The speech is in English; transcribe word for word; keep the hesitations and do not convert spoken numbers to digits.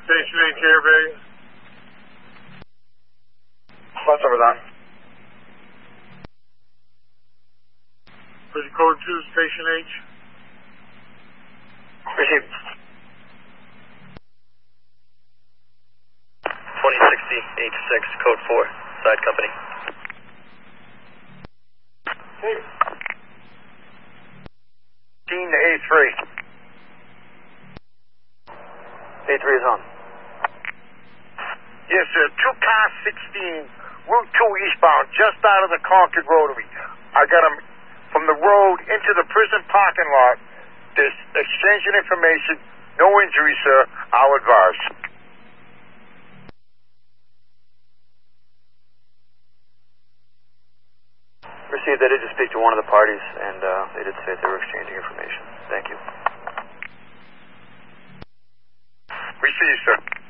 Station eight, Airbag. What's over that? Prison code two, Station H. Received. twenty sixty, H six, code four, side company. Hey. fifteen to A three. A three is on. Yes, sir. Two car sixteen, Route two eastbound, just out of the Concord Rotary. I got them from the road into the prison parking lot. There's exchanging information. No injury, sir. I'll advise. Received. I did just speak to one of the parties, and uh, they did say they were exchanging information. Thank you. Received, sir.